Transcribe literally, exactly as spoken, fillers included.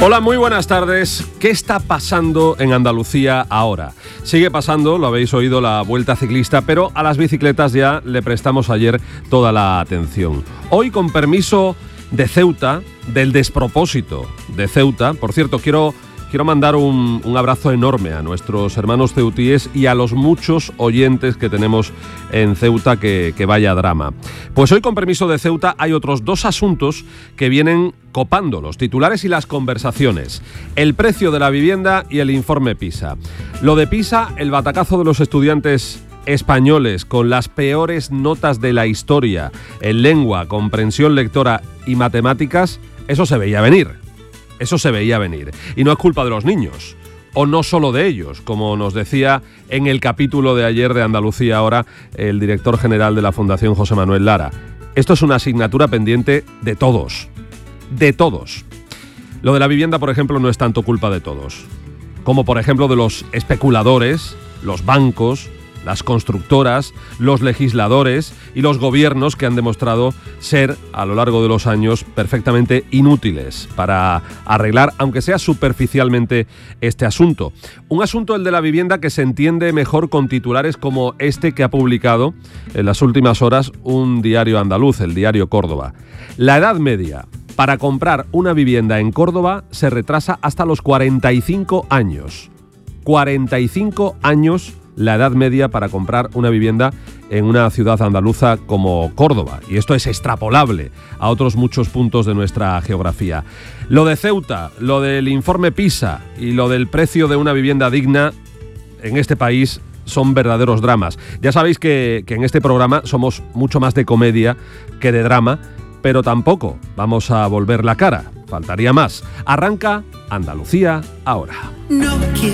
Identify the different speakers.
Speaker 1: Hola, muy buenas tardes. ¿Qué está pasando en Andalucía ahora? Sigue pasando, lo habéis oído, la Vuelta Ciclista, pero a las bicicletas ya le prestamos ayer toda la atención. Hoy, con permiso de Ceuta, del despropósito de Ceuta, por cierto, quiero... Quiero mandar un, un abrazo enorme a nuestros hermanos ceutíes y a los muchos oyentes que tenemos en Ceuta, que, que vaya drama. Pues hoy, con permiso de Ceuta, hay otros dos asuntos que vienen copando los titulares y las conversaciones. El precio de la vivienda y el informe PISA. Lo de PISA, el batacazo de los estudiantes españoles con las peores notas de la historia en lengua, comprensión lectora y matemáticas, eso se veía venir. Eso se veía venir. Y no es culpa de los niños, o no solo de ellos, como nos decía en el capítulo de ayer de Andalucía Ahora el director general de la Fundación José Manuel Lara. Esto es una asignatura pendiente de todos, de todos. Lo de la vivienda, por ejemplo, no es tanto culpa de todos, como por ejemplo de los especuladores, los bancos, las constructoras, los legisladores y los gobiernos, que han demostrado ser, a lo largo de los años, perfectamente inútiles para arreglar, aunque sea superficialmente, este asunto. Un asunto, el de la vivienda, que se entiende mejor con titulares como este que ha publicado en las últimas horas un diario andaluz, el diario Córdoba. La edad media para comprar una vivienda en Córdoba se retrasa hasta los cuarenta y cinco años. cuarenta y cinco años la edad media para comprar una vivienda en una ciudad andaluza como Córdoba. Y esto es extrapolable a otros muchos puntos de nuestra geografía. Lo de Ceuta, lo del informe PISA y lo del precio de una vivienda digna en este país son verdaderos dramas. Ya sabéis que, que en este programa somos mucho más de comedia que de drama, pero tampoco vamos a volver la cara. Faltaría más. Arranca Andalucía Ahora. No